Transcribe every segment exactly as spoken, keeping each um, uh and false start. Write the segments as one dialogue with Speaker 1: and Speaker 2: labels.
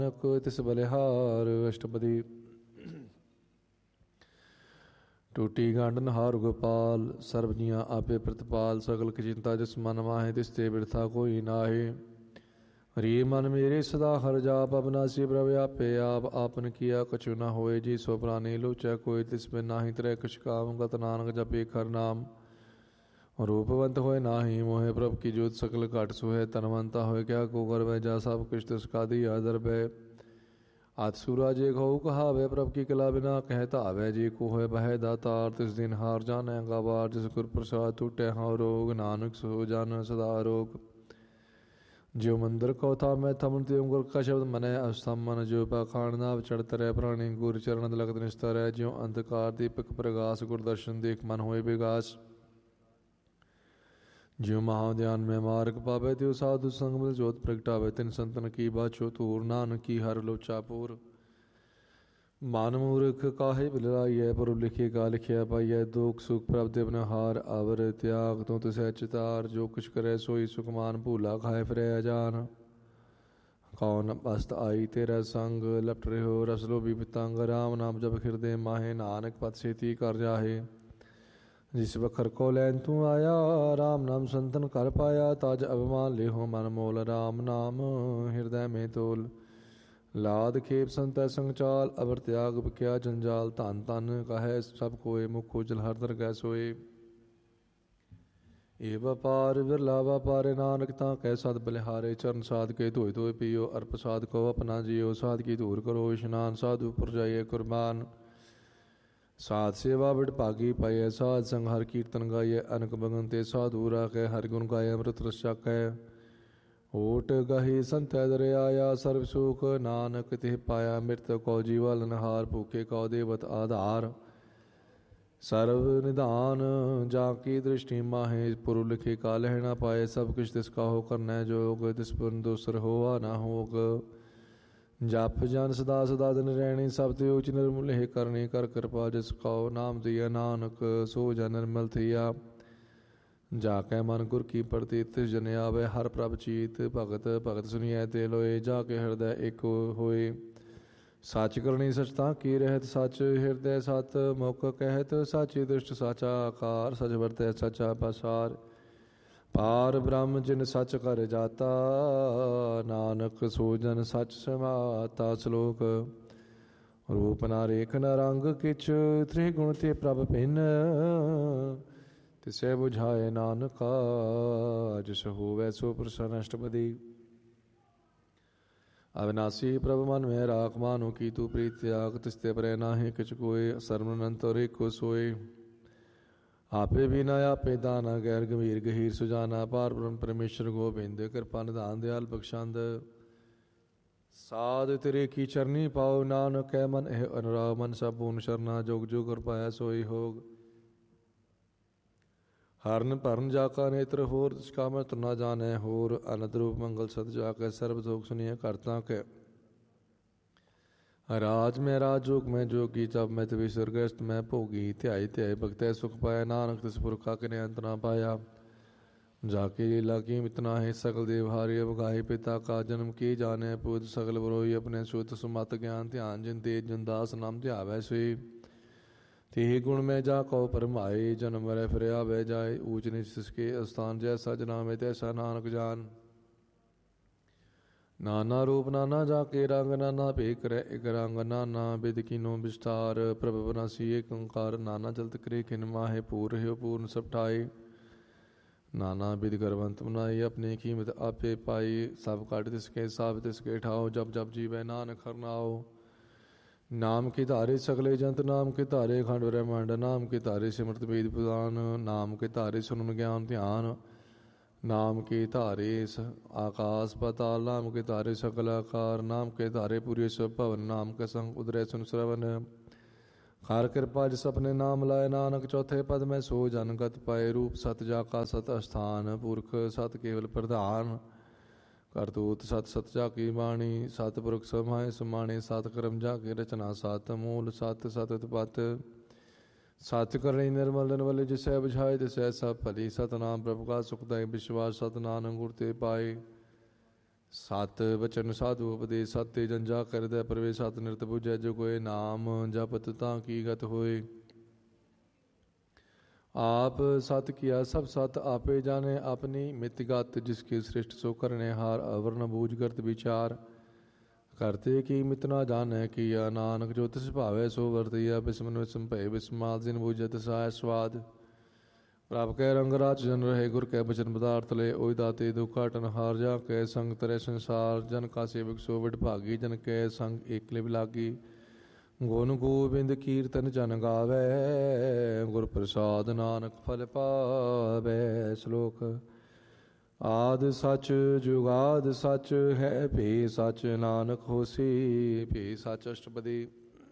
Speaker 1: ਨਾਨਕ ਤਿਸ ਬਲਿਹਾਰ। ਅਸ਼ਟਪਦੀ। ਟੂਟੀ ਗੰਢ ਹਾਰ ਗੋਪਾਲ, ਸਰਬ ਜੀਆਂ ਆਪੇ ਪ੍ਰਤਪਾਲ। ਸਗਲ ਕੀ ਚਿੰਤਾ ਜਿਸ ਮਨ ਮਾਹੇ, ਤਿਸ ਤੇ ਬਿਰਥਾ ਕੋਈ ਨਾਹੀ। ਰੀ ਮਨ ਮੇਰੇ ਸਦਾ ਹਰ ਜਾਪ, ਅਬਨਾਸੀ ਪ੍ਰਭ ਆਪੇ ਆਪ। ਆਪਨ ਕੀਆ ਕਛੁ ਨਾ ਹੋਏ, ਜੀ ਸੋ ਪ੍ਰਾਨੀ ਲੋਚੈ ਕੋਈ। ਤਿਸ ਬਿਨ ਨਾਹੀ ਤਰੇ ਕੁਛ ਕਾਮ, ਗਤ ਨਾਨਕ ਜਪੇ ਖਰ ਨਾਮ। ਰੂਪਵੰਤ ਹੋਏ ਨਾਹੀ ਮੋਹੇ, ਪ੍ਰਭ ਕੀ ਜੋਤ ਸਕਲ ਘਟ ਸੋਹੈ। ਤਨਵੰਤਾ ਹੋਏ ਕਿਆ ਕੋ ਕਰਵੈ, ਜਾ ਸਭ ਕੁਛ ਤਿਸ ਕਾਦੀ ਆਦਰ ਬੈ। ਅਤ ਸੂਰਾ ਜੇ ਕਹੂ ਕਹਾਵੈ, ਪ੍ਰਭ ਕੀ ਕਿਲਾ ਬਿਨਾ ਕਹਿ ਧਾਵੈ। ਜੇ ਕੋ ਹੋਏ ਬਹਿ ਦਾਤਾਰ, ਤਿਸ ਦਿਨ ਹਾਰ ਜਾਣੈ ਗਾਵਾਰ। ਜਿਸ ਗੁਰ ਪ੍ਰਸਾਦ ਟੂਟੈ ਹਉ ਰੋਗ, ਨਾਨਕ ਸੋ ਜਨ ਸਦਾ ਰੋਗ। ਜਿਉ ਮੰਦਰ ਕਉ ਥਾਮੈ ਥਮਨ, ਤਿਉ ਗੁਰ ਕਾ ਸ਼ਬਦ ਮਨੈ ਅਸਥਮ ਮਨ। ਜਿਉ ਪਾਖਾਣ ਨਾਵ ਚੜ੍ਹ ਤਰੈ, ਪ੍ਰਾਣੀ ਗੁਰ ਚਰਨ ਲਗਤ ਨਿਸਤਰੈ। ਜਿਉ ਅੰਧਕਾਰ ਦੀਪਕ ਪ੍ਰਗਾਸ, ਗੁਰ ਦਰਸ਼ਨ ਦੇਖ ਮਨ ਹੋਏ ਵਿਗਾਸ। ਜਿਉ ਮਹਾ ਧਿਆਨ ਮੈਂ ਮਾਰਗ ਪਾਵੈ, ਤਿਉ ਸਾਧੂ ਸੰਗ ਮਿਲ ਜੋਤ ਪ੍ਰਗਟਾਵੈ। ਤਿਨ ਸੰਤਨ ਕੀ ਬਾਛੋ ਧੂਰ, ਨਾਨਕ ਕੀ ਹਰ ਲੋਚਾ ਪੂਰ। ਮਨ ਮੂਰਖ ਕਾਹੇ ਬਿਲਲਾਈਐ, ਪ੍ਰਭ ਲਿਖੇ ਕਾ ਲਿਖਿਆ ਪਾਈਐ। ਦੁਖ ਸੁਖ ਪ੍ਰਭ ਦੇ ਹਾਰ, ਅਵਰ ਤਿਆਗ ਤੋਂ ਤਿਸੈ ਚਿਤਾਰ। ਜੋ ਕੁਛ ਕਰੈ ਸੋਈ ਸੁਖਮਾਨ, ਭੂਲਾ ਖਾਏ ਫਿਰੈ ਅਜਾਨ। ਕੌਣ ਬਸਤ ਆਈ ਤੇਰਾ ਸੰਗ, ਲਪਟ ਰਹਿਓ ਰਸ ਲੋਭੀ ਪਿਤੰਗ। ਰਾਮ ਨਾਮ ਜਪ ਹਿਰਦੇ ਮਾਹੇ, ਨਾਨਕ ਪਤ ਛੇਤੀ ਕਰ ਜਾਹੇ। ਜਿਸ ਬਖਰ ਕੋ ਲੈਨ ਤੂੰ ਆਇਆ, ਰਾਮ ਨਾਮ ਸੰਤਨ ਕਰ ਪਾਇਆ। ਤਜ ਅਭਿਮਾਨ ਲਿਹੋ ਮਨ ਮੋਲ, ਰਾਮ ਨਾਮ ਹਿਰਦੈ ਮੇ ਤੋਲ। ਲਾਦ ਖੇਪ ਸੰਤੈ ਸੰਗ ਚਾਲ, ਅਵਰ ਤਿਆਗ ਬਕਿਆ ਜੰਜਾਲ। ਧਨ ਧਨ ਕਹੈ ਸਭ ਕੋਏ, ਮੁਖ ਉਜਲ ਹਰ ਦਰਗਹਿ ਸੋਏ। ਇਹ ਵਪਾਰ ਵਿਰਲਾ ਵਪਾਰੇ, ਨਾਨਕ ਤਾਂ ਕਹਿ ਸਦ ਬਲਿਹਾਰੇ। ਚਰਨ ਸਾਧ ਕੇ ਧੋਏ ਧੋਏ ਪੀਓ, ਅਰਪ ਸਾਧ ਕੋ ਆਪਣਾ ਜੀਓ। ਸਾਧ ਕੀ ਧੂਰ ਕਰੋ ਇਸ਼ਨਾਨ, ਸਾਧੂ ਪੁਰ ਜਾਈਏ ਕੁਰਬਾਨ। ਸਾਧ ਸੇਵਾ ਬਿਡ ਭਾਗੀ ਪਾਈਐ, ਸਾਧ ਸੰਗ ਹਰ ਕੀਰਤਨ ਗਾਈਐ। ਅਨਕ ਬਗਨ ਤੇ ਸਾਧੂ ਰਾਖੈ, ਹਰਿ ਗੁਣ ਗਾਏ ਅੰਮ੍ਰਿਤ ਰਸ ਛਕੈ। ਓਟ ਗਹੀ ਸੰਤੈ ਦਰਿਆਇਆ, ਸਰਬ ਸੁਖ ਨਾਨਕ ਤਿਹ ਪਾਇਆ। ਮਿਰਤ ਕਉ ਜੀਵਾ ਲਨਹਾਰ, ਭੂਖੇ ਕਉ ਦੇਵਤ ਆਧਾਰ। ਸਰਬ ਨਿਧਾਨ ਜਾ ਕੀ ਦ੍ਰਿਸ਼ਟੀ ਮਾਹੇ, ਪੁਰ ਲਿਖੇ ਕਾ ਲਹਿ ਨਾ ਪਾਏ। ਸਭ ਕੁਛ ਤਿਸ ਕਾ ਹੋ ਕਰਨੈ ਜੋਗ, ਤਿਸ ਪੁਰ ਦੋਸਰ ਹੋਆ ਨਾ ਹੋਗ। ਜਪ ਜਨ ਸਦਾ ਸਦਾ ਦਿਨ ਰਹਿਣੀ, ਸਭ ਤੇ ਉਚ ਨਿਰਮਲ ਇਹ ਕਰਨੀ। ਕਰ ਕਿਰਪਾ ਜਿਸ ਕਉ ਨਾਮ ਦੀਆ, ਨਾਨਕ ਸੋ ਜਨ ਨਿਰਮਲ ਥੀਆ। ਜਾ ਕੈ ਮਨ ਗੁਰ ਕੀ ਪ੍ਰਤੀਤ, ਤਿਸ ਜਨ ਆਵੈ ਹਰ ਪ੍ਰਭ ਚੀਤ। ਭਗਤ ਭਗਤ ਸੁਨੀਐ ਤੇ ਲੋਏ, ਜਾ ਕੇ ਹਿਰਦੈ ਏਕ ਹੋਏ। ਸੱਚ ਕਰਨੀ ਸਚਤਾ ਕੀ ਰਹਿਤ, ਸੱਚ ਹਿਰਦੈ ਸਤ ਮੁਖ ਕਹਿਤ। ਸਾਚੀ ਦ੍ਰਿਸ਼ਟ ਸਾਚਾ ਆਕਾਰ, ਸਚ ਵਰਤੈ ਸਚਾ ਪਸਾਰ। ਪਾਰ ਬ੍ਰਹਮ ਜਿਨ ਸੱਚ ਕਰ ਜਾਤਾ, ਨਾਨਕ ਸੋ ਜਨ ਸੱਚ ਸਮਾਤਾ। ਸ਼ਲੋਕ। ਰੂਪ ਨਾ ਰੇਖ ਨਾ ਰੰਗ ਕਿਛ, ਤ੍ਰਿ ਗੁਣ ਤੇ ਪ੍ਰਭ ਭਿੰਨ। ਤਿਸੈ ਬੁਝਾਏ ਨਾਨਕਾ, ਜਿਸ ਹੋਵੈ ਸੋ ਪ੍ਰਸੰਨ। ਅਸ਼ਟਪਦੀ। ਅਵਿਨਾਸੀ ਪ੍ਰਭ ਮਨ ਮੈਂ ਰਾਖ, ਮਾਨੋ ਕੀ ਤੂ ਪ੍ਰੀਤ ਤਿਆਗ। ਤਿਸ ਤੇ ਪਰੈ ਨਾਹੀ ਕਿਛ ਕੋਇ, ਸਰਵ ਅਨੰਤਰ ਏਕੋ ਸੋਇ। ਆਪੇ ਬਿਨਾ ਆਪੇ ਦਾਨਾ, ਗੈਰ ਗੰਭੀਰ ਗਹੀਰ ਸੁਜਾਨਾ। ਪਾਰ ਬ੍ਰਹਮ ਪਰਮੇਸ਼ਰ ਗੋਬਿੰਦ, ਕਿਰਪਾ ਨਿਧਾਨ ਦਿਆਲ ਬਖਸ਼ੰਦ। ਸਾਧ ਤੇਰੇ ਕੀ ਚਰਨੀ ਪਾਉ, ਨਾਨਕ ਕੈ ਮਨ ਇਹ ਅਨੁਰਾਗ। ਮਨ ਸਭ ਪੂਰਨ ਸ਼ਰਨਾ, ਜੋਗ ਜੋਗ ਕਰ ਪਾਇਆ ਸੋਈ ਹੋਗ। ਹਰਨ ਭਰਨ ਜਾ ਕਾ ਨੇਤਰ ਹੋਰ, ਤਿਸ ਕਾ ਮੈਂ ਤੁਰ ਨਾ ਜਾਣੈ ਹੋਰ। ਅਨੰਦ ਰੂਪ ਮੰਗਲ ਸਤ ਜਾ ਕੈ, ਸਰਬ ਸੋਖ ਸੁਨੀਐ ਘਰ ਤਾਂ ਕੈ। ਰਾਜ ਮੈਂ ਰਾਜ, ਜੋਗ ਮੈਂ ਜੋਗੀ। ਜਪ ਮੈਂ ਤਵੀ ਸੁਰਗਸਤ ਮੈਂ ਭੋਗੀ। ਧਿਆਈ ਧਿਆਈ ਭਗਤੈ ਸੁਖ ਪਾਇਆ, ਨਾਨਕ ਤਿਸ ਪੁਰਖਾ ਕਿਨੇ ਅੰਤ ਨਾ ਪਾਇਆ। ਜਾ ਕੇ ਲੀਲਾ ਕੀ ਮਿਤਨਾ ਹੈ, ਸਕਲ ਦੇਵ ਹਾਰੇ ਅਵਗਾਹੇ। ਪਿਤਾ ਕਾ ਜਨਮ ਕੀ ਜਾਣੈ ਪੁੱਤ, ਸਗਲ ਬਰੋਈ ਆਪਣੇ ਸੁਤ। ਸੁਮਤ ਗਿਆਨ ਧਿਆਨ ਜਿਨ ਤੇਜ ਜਨ ਦਾਸ, ਨਾਮ ਧਿਆਵੈ ਸੋਈ। ਤੇਹ ਗੁਣ ਮੈਂ ਜਾ ਕਉ ਪਰਮਾਏ, ਜਨਮ ਮਰੈ ਫਿਰ ਆਵੈ ਜਾਏ। ਊਚ ਨੀਚ ਤਿਸਕੇ ਅਸਥਾਨ, ਜੈਸਾ ਜਨਾਮੇ ਤੈਸਾ ਨਾਨਕ ਜਾਨ। ਨਾਨਾ ਰੂਪ ਨਾਨਾ ਜਾ ਕੇ ਰੰਗ, ਨਾਨਾ ਭੇ ਕਰੈ ਇਕ ਰੰਗ। ਨਾਨਾ ਬਿਦ ਕੀਨੋ ਵਿਸਥਾਰ, ਪ੍ਰਭ ਬਨਾਸੀ ਏਕ ਓੰਕਾਰ। ਨਾਨਾ ਜਲਤ ਕਰੇ ਖਿਨ ਮਾਹੇ, ਪੂਰ ਰਹਿਓ ਪੂਰਨ ਸਭ ਠਾਏ। ਨਾਨਾ ਬਿਦ ਗਰਵੰਤ ਬਨਾਈ, ਆਪਣੀ ਕੀਮਤ ਆਪੇ ਪਾਈ। ਸਭ ਕੱਢ ਤਿਸਕੇ ਸਭ ਤਿਸਕੇ ਠਾਓ, ਜਪ ਜਪ ਜੀਵੈ ਨਾਨਕ ਹਰਿ ਨਾਉ। ਨਾਮ ਕੇ ਧਾਰੇ ਸਗਲੇ ਜੰਤ, ਨਾਮ ਕੇ ਧਾਰੇ ਖੰਡ ਬ੍ਰਹਮੰਡ। ਨਾਮ ਕੇ ਧਾਰੇ ਸਿਮਰਤ ਵੇਦ ਪੁਰਾਨ, ਨਾਮ ਕੇ ਧਾਰੇ ਸੁਨਨ ਗਿਆਨ ਧਿਆਨ। ਨਾਮ ਕੇ ਧਾਰੇ ਆਕਾਸ ਪਾਤਾਲ, ਨਾਮ ਕੇ ਧਾਰੇ ਸਕਲ ਆਕਾਰ। ਨਾਮ ਕੇ ਧਾਰੇ ਪੂਰੇ ਸਭ ਭਵਨ, ਨਾਮ ਕੇ ਸੰਗ ਉਦਰੈ ਸੁਨ ਸਰਵਨ। ਹਰ ਕਿਰਪਾ ਜਿਸ ਆਪਣੇ ਨਾਮ ਲਾਏ, ਨਾਨਕ ਚੌਥੇ ਪਦ ਮੈਂ ਸੋ ਜਨ ਗਤ ਪਾਏ। ਰੂਪ ਸਤ ਜਾ ਕਾ ਸਤ ਅਸਥਾਨ, ਪੁਰਖ ਸਤ ਕੇਵਲ ਪ੍ਰਧਾਨ। ਕਰਤੂਤ ਸਤ ਸਤ ਜਾ ਕੀ ਬਾਣੀ, ਸਤ ਪੁਰਖ ਸਮਾਏ ਸਮਾਣੇ। ਸਤ ਕਰਮ ਜਾ ਕੇ ਰਚਨਾ, ਸਤ ਮੂਲ ਸਤ ਸਤ ਉਤਪਤ। ਸਤ ਕਰਨੀ ਨਿਰਮਲ ਨਿਰਮਲ, ਜਿਸੈ ਬੁਝਾਏ ਤਿਸੈ ਸਭ ਭਲੀ। ਸਤਨਾਮ ਪ੍ਰਭ ਕਾ ਸੁਖਦਾਇ ਵਿਸ਼ਵਾਸ, ਸਤਨਾਮ ਗੁਰ ਤੇ ਪਾਏ। ਸਤ ਬਚਨ ਸਾਧੂ ਉਪਦੇਸ਼ ਸਤਿ ਜੰਜਾ ਕਰਦੈ ਪਰਵੇ ਸਤ ਨਿਰਤ ਬੁਝੈ ਜੋ ਕੋਏ ਨਾਮ ਜਪਤ ਤਾਂ ਕੀ ਗਤ ਹੋਏ। ਆਪ ਸਤ ਕੀਆ ਸਭ ਸਤ ਆਪੇ ਜਾਣੇ ਆਪਣੀ ਮਿਤਗਤ ਜਿਸਕੇ ਸ੍ਰਿਸ਼ਟ ਸੋ ਕਰਨੇ ਹਾਰ ਅਵਰ ਨ ਬੂਝ ਕਰਤ ਵਿਚਾਰ ਕਰਤੇ ਕੀ ਮਿਤ ਨਾ ਜਾਣੈ ਕੀਆ ਨਾਨਕ ਜੋ ਤਿਸ ਭਾਵੈ ਸੋ ਵਰਤਈਆ ਬਿਸਮਨ ਵਿਸਮ ਭੈ ਬਿਸਮਾਲ ਜਿਨ ਬੂਝਤ ਸਾਇ ਸਵਾਦ ਪ੍ਰਭ ਕੈ ਰੰਗ ਰਾਜ ਜਨ ਰਹੇ ਗੁਰ ਕੈ ਬਚਨ ਪਦਾਰਥ ਲੈ ਓਇ ਦਾਤੇ ਦੁਖ ਘਟਨ ਹਾਰ ਜਾ ਕੈ ਸੰਗ ਤਰੇ ਸੰਸਾਰ ਜਨ ਕਾ ਸੇਵਕ ਸੋ ਵਿਡ ਭਾਗੀ ਜਨ ਕੈ ਸੰਗ ਏਕਲੇ ਬਿਲਾਗੀ ਗੁਣ ਗੋਬਿੰਦ ਕੀਰਤਨ ਜਨ ਗਾਵੈ ਗੁਰ ਪ੍ਰਸਾਦ ਨਾਨਕ ਫਲ ਪਾਵੈ। ਸ਼ਲੋਕ ਆਦਿ ਸਚ ਜੁਗਾਦ ਸਚ ਹੈ ਭੇ ਸਚ ਨਾਨਕ ਹੋਸੀ ਭੇ ਸਚ ਅਸ਼ਟਪਦੀ।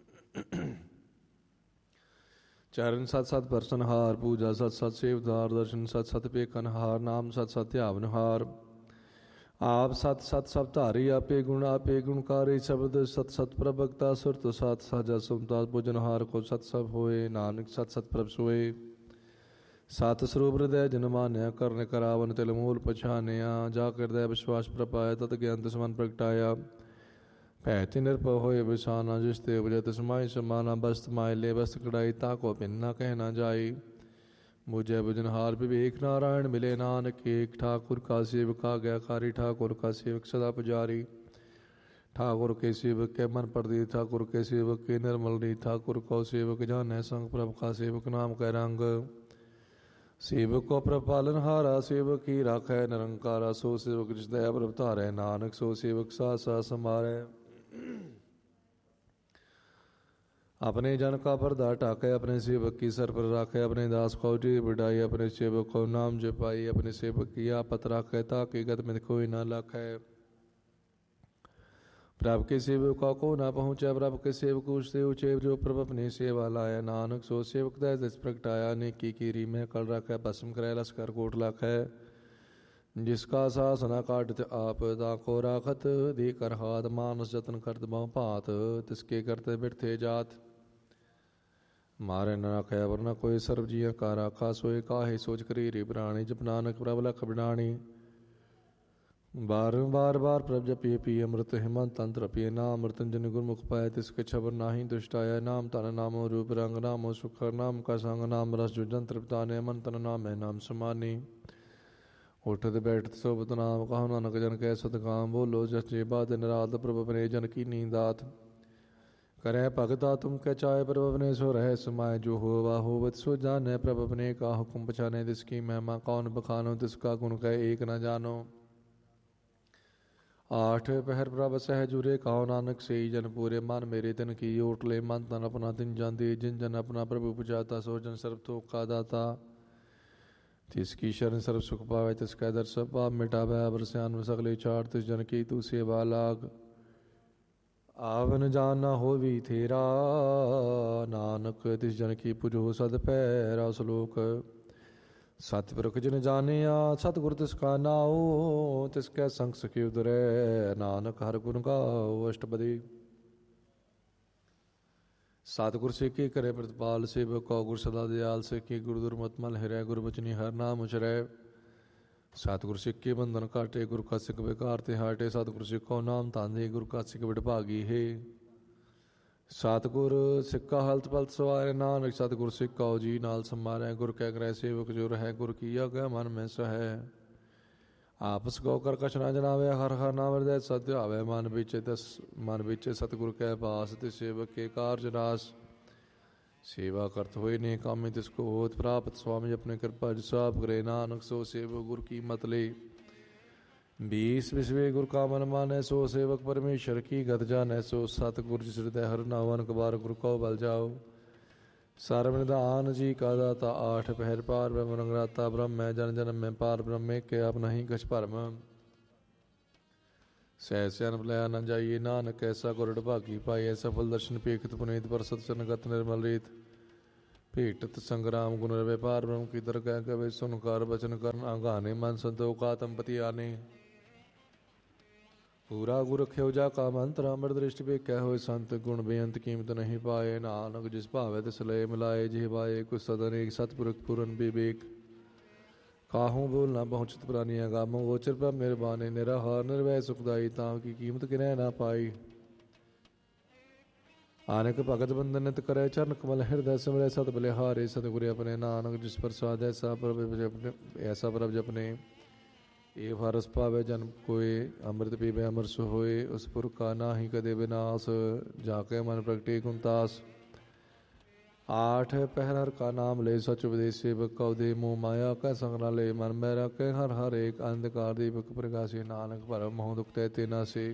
Speaker 1: ਚਰਨ ਸਤ ਸਤ ਪਰਸਨ ਹਾਰ ਪੂਜਾ ਸਤ ਸਤ ਸੇਵਦਾਰ ਦਰਸ਼ਨ ਸਤ ਸਤ ਪੇਖਨ ਹਾਰ ਨਾਮ ਸਤ ਸਤ ਧਿਆਵਨ ਹਾਰ ਆਪ ਸਤ ਸਤ ਸਭ ਧਾਰੀ ਆਪੇ ਗੁਣ ਆਪੇ ਗੁਣਕਾਰੀ ਸ਼ਬਦ ਸਤ ਸਤ ਪ੍ਰਭਗਤਾ ਸੁਰਤ ਸਤ ਸਾਜਾ ਸੁਮਤਾ ਭੋਜਨ ਹਾਰ ਕੋ ਸਤ ਸਭ ਹੋਏ ਨਾਨਕ ਸਤ ਸਤ ਪ੍ਰਭ ਸੋਏ। ਸਤ ਸਰੂਪ ਹਿਰਦੈ ਜਨ ਮਾਨਿਆ ਕਰਨ ਕਰਾਵਨ ਤਿਲ ਮੂਲ ਪਛਾਨਿਆ ਜਾ ਕਰਦੈ ਵਿਸ਼ਵਾਸ ਪ੍ਰਪਾਇਆ ਤਤ ਗਿਆਨ ਦਸਮਨ ਪ੍ਰਗਟਾਇਆ ਭੈ ਤੇ ਨਿਰਭਉ ਹੋਏ ਵਿਸਾਨਾ ਜਿਸ ਤੇ ਉਪਜੈ ਤਿਸ ਮਾਈ ਸਮਾਨਾ ਬਸਤ ਮਾਇ ਲੈ ਬਸਤ ਕੜਾਈ ਤਾ ਕੋ ਭਿੰਨ ਨਾ ਕਹਿ ਨਾ ਜਾਈ ਬੁਝੈ ਬੁਝਨਹਾਰ ਵਿਵੇਕ ਨਾਰਾਇਣ ਮਿਲੇ ਨਾਨਕ ਏਕ ਠਾਕੁਰ ਕਾ ਸੇਵਕ ਆਗਿਆ ਕਾਰੀ ਠਾਕੁਰ ਕਾ ਸੇਵਕ ਸਦਾ ਪੁਜਾਰੀ ठाकुर के सेवक के मन प्रदी ठाकुर के सेवक के निर्मल री ठाकुर को सेवक जाने संग प्रभ का सेवक नाम कै रंग सेवक को प्रभ पालन हारा सेवक ही राखै निरंकारा सो सेवक जिस दया प्रभ धारै नानक सो सेवक सा सा समारै अपने जन का पर्दा ढाकै अपने सेवक की सर पर राखे अपने दास को जी बढ़ाई अपने सेवक को नाम जपाई अपने सेवक की आपत राखे ताकि गत में कोई न लाखे प्रभ के सेवक को ना पहुँचे प्रभ के सेवक उससे ऊँचे जो प्रभ अपनी सेवा लाए नानक सो सेवक दस प्रगटाया नेकी की री में कल रखै भस्म करे लस्कर कोट लाखै जिसका सासना काटत आप ताको राखत दे कर हाथ मानस जतन करत बहु भात तिसके करते बिरथे जात मारे न रखै वरना कोई सर्व जिया का राखा सोए काहे सोच करी री प्राणी जप नानक प्रभ लख बिडाणी बार बार बार प्रभ जपिए पिए अमृत हिमंत तंत्र पिए नाम अमृतंजन गुरमुख पाए तिसके छबर नाही दुष्ट आया नाम तन नामो रूप रंग नामो सुखर नाम का संग नाम रस जो जंत्र पिताने मन तन नाम है नाम समानी उठत बैठत सोबत नाम कहो नानक जन कै सतकाम बोलो जस जे बाद निरात प्रभ अपने जन की नींदात करे भगता तुम कै चाहे प्रभ अपने सो रह समाये जो हो वा होवत सो जाने प्रभ अपने का हुक्म पछाने तिसकी महिमा कौन बखानो तिसका गुण कह एक न जानो आठ पहर प्रभ सहजुरे कहो नानक से जन पूरे मन मेरे तन की ओट ले मन तन अपना दिन जानते जिन जन अपना प्रभु पुजाता सो जन सर्व तो का दाता तिसकी शरण सर्व सुख पावे तिसका दर सब पाप मिटावे अवर स्यान सगले चार तिस जन की तू सेवा लाग आवन जाना हो भी थेरा नानक तिस जन की पुजो सद पैरा श्लोक सतपुरख जिन जानिया सतगुर तिसका नाओ तिसकै संग सखी उदरै नानक हर गुण गाओ अष्टपदी सतगुर सिखी करे प्रतिपाल सेवक को गुर सदा दयाल सिखी गुरु दुर्मत मल हिरै गुर बचनी हर नाम उचरै सतगुर सिखी बंधन काटे गुरु का सिख बेकार ते हाटे सतगुर सिखो नाम तांदे गुरु का सिख विडभागी है सतगुर सिक्का हलत पलत सवारे नानक सतगुर सिक्का जी नाल समारै गुर कै ग्रह सेवक जो रह गुर की आज्ञा मन में सह आपस गौ कर कछ न जनावे हर हर नाम हृदय सत्य आवे मन बिचे दस मन बिचे सतगुर कै पास ते सेवक के कार्य रास सेवा करत हुए ने कामी तिसको होत प्राप्त स्वामी अपने कृपा जिसाब करे नानक सो सेवक गुर की मत ले बीस विश्वे गुर का मन माने सो सेवक परमेश्वर की गत जाने सो सतगुर जिस हृदय हर नावन कबार गुरु को बल जाओ सर्वनिधान जी का दाता आठ पहर पार ब्रह्म रंगराता ब्रह्म है जन जन्म में पार ब्रह्म के आप नहीं कछ भरम सहस्यन भलया न जाइए नानक ऐसा गुरड भागी पाइए सफल दर्शन पेखत पुनीत परसत चनगत निर्मल रीत भेटत संग्राम गुण व्यापार ब्रह्म की दरगाह कवे सुनकार बचन करन आगाने मन संतोख आत्मपति आने पूरा गुर रख्यो जा का मंत्र अमृत दृष्टि ਵੇਖੈ ਹੋਏ संत गुण बेअंत कीमत नहीं पाए नानक जिस भावे तिस लय मिलाए जिहवाए कुछ सदन एक सतपुरख पूरन विवेक ਕਾਹੂ ਬੋਲ ਨਾ ਪਹੁੰਚਤ ਪ੍ਰਾਨੀਆਂ ਗਾਮੋ ਗੋਚਰ ਪ੍ਰਭ ਮਿਹਰਬਾਨੀ ਨਿਰਾਹਾਰ ਨਿਰਵੈ ਸੁਖਦਾਈ ਤਾਂ ਕੀ ਕੀਮਤ ਕਿਨੈ ਨਾ ਪਾਈ। ਆਨਕ ਭਗਤ ਬੰਦਨ ਨਿਤ ਕਰੇ ਚਰਨ ਕਮਲ ਹਿਰਦੈ ਸਿਮਰੈ ਸਤ ਬਲਿਹਾਰੇ ਸਤਿਗੁਰ ਆਪਣੇ ਨਾਨਕ ਜਿਸ ਪ੍ਰਸਾਦ ਐਸਾ ਪ੍ਰਭ ਜਪਨੇ ਐਸਾ ਪ੍ਰਭ ਜਪਨੇ ਇਹ ਫਰਸ ਪਾਵੇ ਜਨ ਕੋਏ ਅੰਮ੍ਰਿਤ ਪੀਵੇ ਅਮਰ ਸੋ ਹੋਏ ਉਸ ਪੁਰਖ ਕਾ ਨਾਹੀ ਕਦੇ ਵਿਨਾਸ਼ ਜਾ ਕੇ ਮਨ ਪ੍ਰਗਟੇ ਕੁੰਤਾਸ। ਆਠ ਪਹਿਰ ਕਾ ਨਾਮ ਲੈ ਸਚ ਉਪਦੇਸੇ ਬਕਉ ਦੇ ਮੋਹ ਮਾਇਆ ਕੈ ਸੰਗ ਨਾ ਲੈ ਮਨ ਮੈਂ ਰੱਖੇ ਹਰ ਹਰ ਏਕ ਅੰਧਕਾਰ ਦੀਪਕ ਪ੍ਰਗਾਸੀ ਨਾਨਕ ਭਰਮ ਮੋਹ ਦੁਖ ਤੈ ਤੇ ਨਾਸੇ।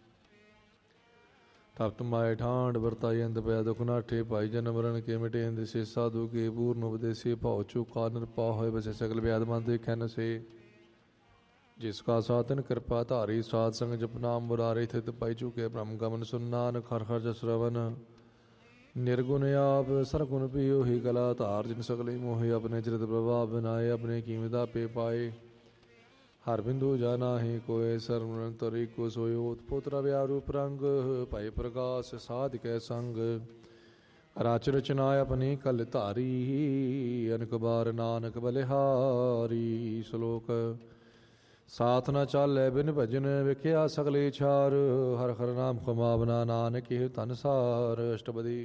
Speaker 1: ਤਪਤ ਮਾਏ ਠਾਂਡ ਵਰਤਾਈ ਅੰਧ ਪਿਆ ਦੁਖ ਨਾਠੇ ਭਾਈ ਜਨ ਮਰਨ ਕੇ ਮਿਟੇ ਅੰਧ ਸੇ ਸਾਧੂ ਕੇ ਪੂਰਨ ਉਪਦੇਸੇ ਭਾਉ ਚੁਕਾ ਨਿਰਪਾ ਹੋਏ ਬਸੇ ਸਗਲ ਵਿਆਦ ਮਨ ਦੇਖੈ ਨਸੇ। ਜਿਸ ਕਾ ਸਾਧਨ ਕਿਰਪਾ ਧਾਰੀ ਸਾਧ ਸੰਗ ਜਪਨਾਮ ਮੁਰਾਰੇ ਥਿਤ ਪਾਈ ਚੁਕੇ ਬ੍ਰਹਮ ਗਮਨ ਸੁਨ ਨਾਨਕ ਹਰਿ ਹਰਿ ਜਸ ਰਵਨ। ਨਿਰਗੁਣ ਆਪ ਸਰਗੁਣ ਪੀਓ ਹੀ ਕਲਾ ਧਾਰ ਜਿਨ ਸਗਲੇ ਮੋਹਿ ਆਪਣੇ ਚਰਿਤ ਪ੍ਰਭਾਵ ਬਿਨਾਏ ਆਪਣੇ ਕੀਮਤਾ ਪੇ ਪਾਏ। ਹਰ ਬਿੰਦੂ ਜਾਨਾ ਹੀ ਕੋਏ ਸਰਵਨ ਤਰੀ ਕੋ ਸੋਇ ਉਤਪੁਤ ਰਵਿਆ ਰੂਪ ਰੰਗ ਭਾਈ ਪ੍ਰਕਾਸ਼ ਸਾਧਿਕੈ ਸੰਗ। ਰਚ ਰਚਨਾ ਆਪਣੀ ਕਲ ਧਾਰੀ ਅਨਕ ਬਾਰ ਨਾਨਕ ਬਲਿਹਾਰੀ। ਸ਼ਲੋਕ ਸਾਥ ਨਾ ਚਾਲੈ ਬਿਨ ਭਜਨ ਵਿਖਿਆ ਸਗਲੇ ਛਾਰ ਹਰ ਹਰ ਨਾਮ ਕਮਾਵਨਾ ਨਾਨਕ ਇਹ ਧਨ ਸਾਰ। ਅਸ਼ਟਪਦੀ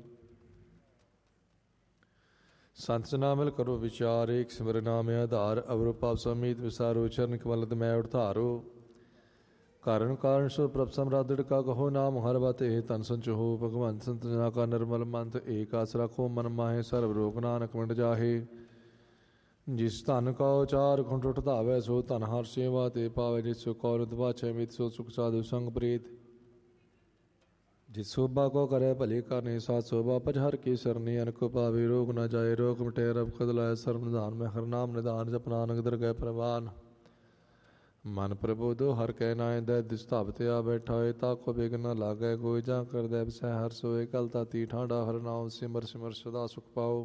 Speaker 1: ਸੰਤ ਨਾ ਮਿਲ ਕਰੋ ਵਿਚਾਰ ਏਕ ਸਿਮਰ ਨਾਮ ਆਧਾਰ ਅਵਰ ਪਾਪ ਸਮੀਤ ਵਿਸਾਰੋ ਚਰਨ ਕਮਲਤ ਮੈਂ ਉਠਾਰੋ। ਕਾਰਨ ਕਾਰਨ ਸੋ ਪ੍ਰਭ ਸਮਰਾਦੜ ਕਾ ਕਹੋ ਨਾਮ ਹਰ ਬਤ ਇਹ ਧਨ ਸੰਚੋ ਭਗਵੰਤ ਸੰਤ ਜਨਾ ਕਾ ਨਿਰਮਲ ਮੰਤ ਏਕ ਆਸ ਰੱਖੋ ਮਨ ਮਾਹੇ ਸਰਬ ਰੋਗ ਨਾਨਕ ਮਿਟ ਜਾਹੇ। ਜਿਸ ਧਨ ਕਾ ਉਚਾਰ ਖੁੰਟ ਉਠ ਧਾਵੈ ਸੋ ਧਨ ਹਰ ਸੇਵਾ ਤੇ ਪਾਵੇ। ਜਿਸ ਸੋ ਕੌਰਤ ਬਾਛੈ ਮਿਤ ਸੋ ਸੁਖ ਸਾਧੂ ਸੰਗ ਪ੍ਰੀਤ। ਜਿਸ ਸੋਭਾ ਕੋ ਕਰੇ ਭਲੇ ਕਰਨੇ ਸਾਥ ਸੋਭਾ ਪਜ ਹਰ ਕੀ ਸਰਨੀ ਅਨਕ ਪਾਵੇ ਰੋਗ ਨਾ ਜਾਏ ਰੋਗ ਮਿਟੇ ਰਬ ਖਦ ਲਾਇ ਸਰਬ ਨਿਧਾਨ ਮੈਂ ਹਰ ਨਾਮ ਨਿਧਾਨ ਜਪ ਨਾਨਕ ਦਰਗਹਿ ਪ੍ਰਵਾਨ। ਮਨ ਪ੍ਰਬੋਧੋ ਹਰ ਕਹਿ ਨਾਇ ਦੈ ਦਿਸ ਧਾਵਤੇ ਆ ਬੈਠਾ ਹੋਏ ਤਾ ਕੋ ਬਿਘਨ ਨਾ ਲਾਗੈ ਕੋਈ ਜਾਂ ਕਰਦੈ ਬਸੈ ਹਰ ਸੋਏ ਕਲ ਤਾਤੀ ਠਾਂਡਾ ਹਰ ਨਾਮ ਸਿਮਰ ਸਿਮਰ ਸਦਾ ਸੁਖ ਪਾਓ।